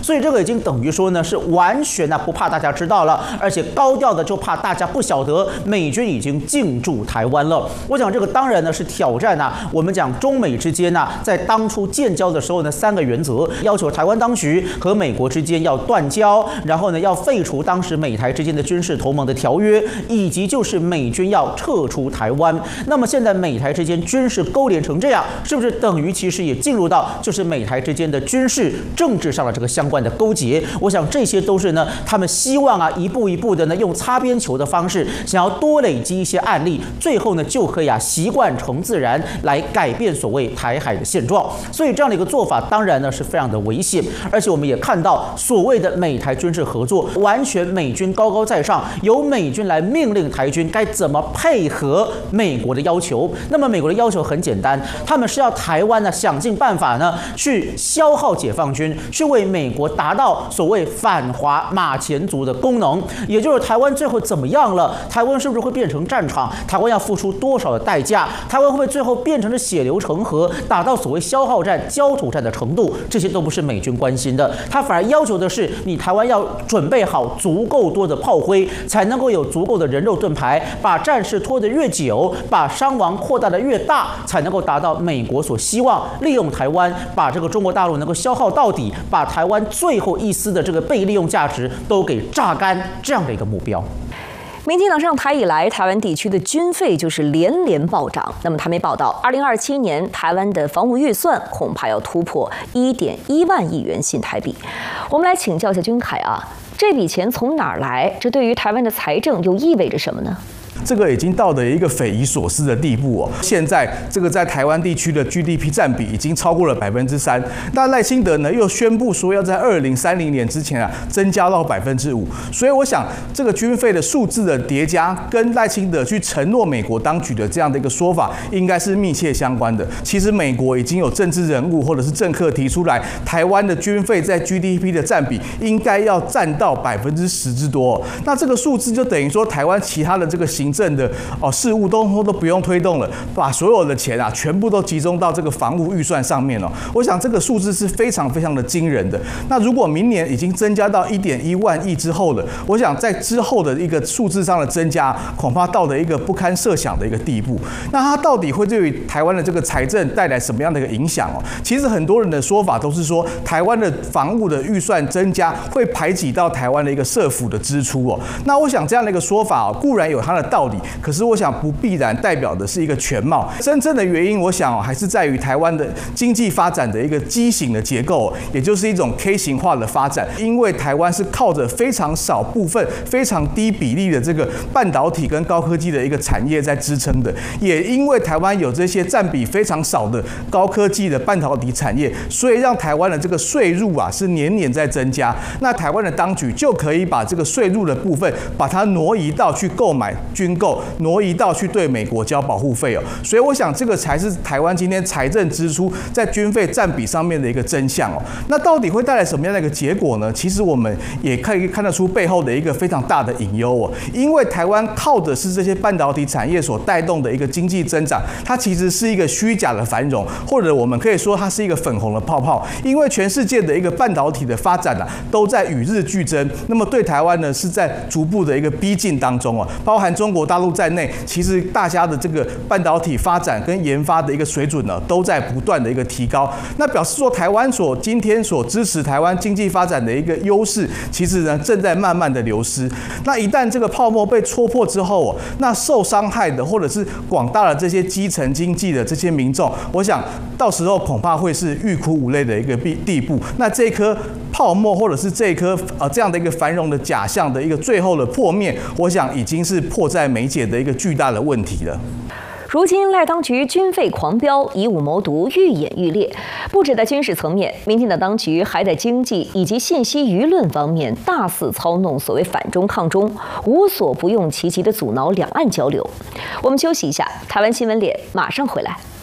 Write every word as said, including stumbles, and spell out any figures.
所以这个已经等于说呢是完全呢不怕大家知道了，而且高调的就怕大家不晓得美军已经进驻台湾了。我想这个当然呢是挑战啊，我们讲中美之间呢在当初建交的时候呢三个原则，要求台湾当局和美国之间要断交，然后呢要废除当时美台之间的军事同盟的条约，以及就是美军要撤出台湾。那么现在美台之间军事勾连成这样，是不是等于其实也进入到就是美台之间的军事政治上的这个相关的勾结？我想这些都是呢他们希望啊一步一步的呢用擦边球的方式，想要多累积一些案例，最后呢就可以啊习惯成自然来改变所谓台海的现状。所以这样的一个做法当然呢是非常的危险，而且我们也看到所谓的美台军事合作，完全美军高高在上，由美军来命令台军该怎么配合美国的要求。那么美国的要求很简单，他们是要台湾呢想尽办法呢去消耗解放军，去为美国达到所谓反华马前卒的功能。也就是台湾最后怎么样了？台湾是不是会变成战场？台湾要付出多少的代价？台湾会不会最后变成了血流成河，打到所谓消耗战、焦土战的程度？这些都不是美军关心的，他反而要求的是你台湾要准备好足够多的炮灰，才能够有足够的人肉盾牌，把战事拖得越久，把伤亡扩大的越大，才能够达到美国所希望利用台湾把这个中国大陆能够消耗到底，把台湾最后一丝的这个被利用价值都给榨干，这样的一个目标。 民进党上台以来，台湾地区的军费就是连连暴涨。那么，台媒报道，二零二七年台湾的防务预算恐怕要突破一点一万亿元新台币。我们来请教一下君凯啊，这笔钱从哪儿来？这对于台湾的财政又意味着什么呢？ 这个已经到了一个匪夷所思的地步哦。现在这个在台湾地区的 G D P 占比已经超过了百分之三。那赖清德呢又宣布说要在二零三零年之前啊增加到百分之五。所以我想这个军费的数字的叠加，跟赖清德去承诺美国当局的这样的一个说法，应该是密切相关的。其实美国已经有政治人物或者是政客提出来，台湾的军费在 G D P 的占比应该要占到百分之十之多哦。那这个数字就等于说台湾其他的这个行政的哦事务都都不用推动了，把所有的钱啊全部都集中到这个防务预算上面哦。我想这个数字是非常非常的惊人的。那如果明年已经增加到一点一万亿之后了，我想在之后的一个数字上的增加，恐怕到了一个不堪设想的一个地步。那它到底会对于台湾的这个财政带来什么样的一个影响哦？其实很多人的说法都是说，台湾的防务的预算增加会排挤到台湾的一个社福的支出哦。那我想这样的一个说法哦，固然有它的道理，可是我想不必然代表的是一个全貌。真正的原因，我想还是在于台湾的经济发展的一个畸形的结构，也就是一种 K 型化的发展。因为台湾是靠着非常少部分、非常低比例的这个半导体跟高科技的一个产业在支撑的，也因为台湾有这些占比非常少的高科技的半导体产业，所以让台湾的这个税入啊是年年在增加。那台湾的当局就可以把这个税入的部分，把它挪移到去购买军购，挪移到去对美国交保护费哦。所以我想这个才是台湾今天财政支出在军费占比上面的一个真相哦。那到底会带来什么样的一个结果呢？其实我们也可以看得出背后的一个非常大的隐忧哦。因为台湾靠的是这些半导体产业所带动的一个经济增长，它其实是一个虚假的繁荣，或者我们可以说它是一个粉红的泡泡。因为全世界的一个半导体的发展啊，都在与日俱增，那么对台湾呢是在逐步的一个逼近当中哦，包含中国大陆在内，其实大家的这个半导体发展跟研发的一个水准呢，都在不断的一个提高。那表示说，台湾所今天所支持台湾经济发展的一个优势，其实呢正在慢慢的流失。那一旦这个泡沫被戳破之后哦，那受伤害的或者是广大的这些基层经济的这些民众，我想到时候恐怕会是欲哭无泪的一个地步。那这一颗泡沫或者是这一颗呃这样的一个繁荣的假象的一个最后的破灭，我想已经是迫在眉睫的一个巨大的问题了。 如今赖当局军费狂飙，以武谋独，愈演愈烈。不止在军事层面，民进党当局还在经济以及信息舆论方面大肆操弄所谓反中抗中，无所不用其极地阻挠两岸交流。我们休息一下，台湾新闻脸马上回来。